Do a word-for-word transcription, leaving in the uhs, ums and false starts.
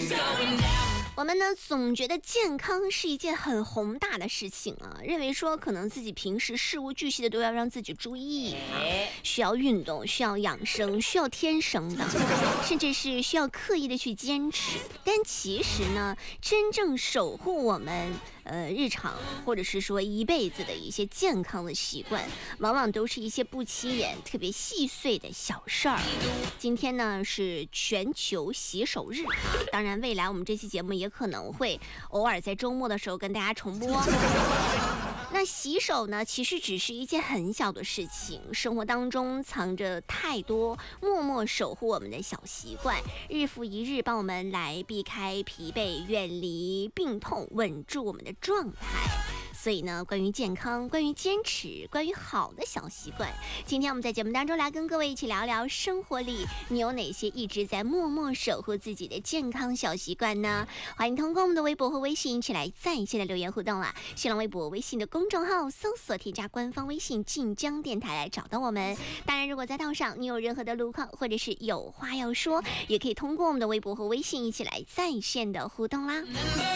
我们呢总觉得健康是一件很宏大的事情啊，认为说可能自己平时事无巨细的都要让自己注意啊，需要运动，需要养生，需要天生的，甚至是需要刻意的去坚持。但其实呢，真正守护我们呃日常或者是说一辈子的一些健康的习惯，往往都是一些不起眼、特别细碎的小事儿。今天呢是全球洗手日啊，当然未来我们这期节目也可能会偶尔在周末的时候跟大家重播。那洗手呢，其实只是一件很小的事情，生活当中藏着太多默默守护我们的小习惯，日复一日帮我们来避开疲惫，远离病痛，稳住我们的状态。所以呢，关于健康，关于坚持，关于好的小习惯，今天我们在节目当中来跟各位一起聊聊，生活里你有哪些一直在默默守护自己的健康小习惯呢？欢迎通过我们的微博和微信一起来在线的留言互动啦！新浪微博、微信的公众号搜索添加官方微信晋江电台来找到我们。当然，如果在道上你有任何的路况或者是有话要说，也可以通过我们的微博和微信一起来在线的互动啦。